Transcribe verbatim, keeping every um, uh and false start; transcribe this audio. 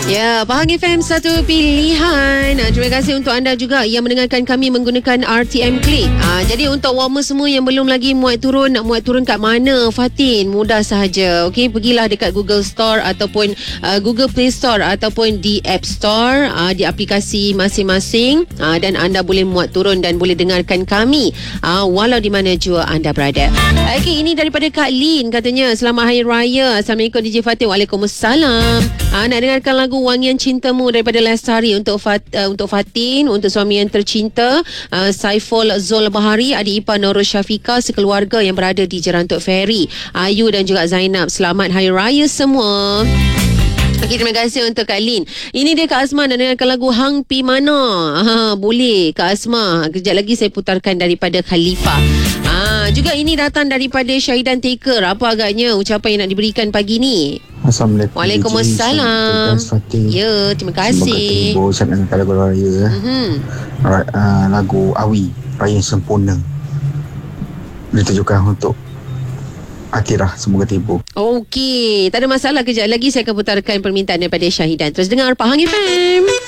Ya, Pahang F M satu pilihan. Ah, terima kasih untuk anda juga yang mendengarkan kami menggunakan R T M Click. Ah, jadi untuk warmer semua yang belum lagi muat turun, nak muat turun kat mana, Fatin? Mudah sahaja. Okey, pergilah dekat Google Store ataupun uh, Google Play Store ataupun di App Store, uh, di aplikasi masing-masing, uh, dan anda boleh muat turun dan boleh dengarkan kami uh, walau di mana jua anda berada. Okey, ini daripada Kak Lin katanya, selamat Hari Raya. Assalamualaikum D J Fatin. Waalaikumsalam. Uh, nak dengarkan lagu Wangian Cintamu daripada Lestari untuk Fat, uh, untuk Fatin, untuk suami yang tercinta, uh, Saiful Zul Bahari, adik ipar Nurul Syafiqah, sekeluarga yang berada di Jerantuk Ferry, Ayu dan juga Zainab. Selamat Hari Raya semua. Okey, terima kasih untuk Kak Lin. Ini dia Kak Asma nak dengarkan lagu Hang Pi Mana. Ha, boleh Kak Asma. Kejap lagi saya putarkan daripada Khalifah. Ha, juga ini datang daripada Syahidan Taker. Apa agaknya ucapan yang nak diberikan pagi ni? Assalamualaikum. Waalaikumsalam. Ya, terima kasih. Semoga terhibur ucap dengan lagu raya. Mm-hmm. Alright, uh, lagu Awi, Raya Sempurna, ditujukan untuk Akirah. Semoga terhibur. Okey, tak ada masalah. Kejap lagi saya akan putarkan permintaan daripada Syahidan. Terus dengar Pahang F M.